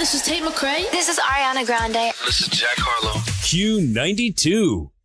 This is Tate McRae. This is Ariana Grande. This is Jack Harlow. Q92.